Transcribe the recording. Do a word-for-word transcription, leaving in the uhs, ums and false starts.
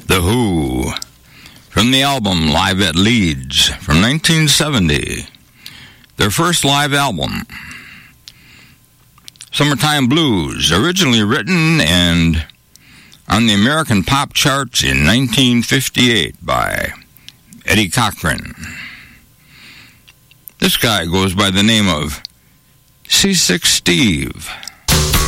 The Who, from the album Live at Leeds from nineteen seventy, their first live album. Summertime Blues, originally written and on the American pop charts in nineteen fifty-eight by Eddie Cochran. This guy goes by the name of Seasick Steve.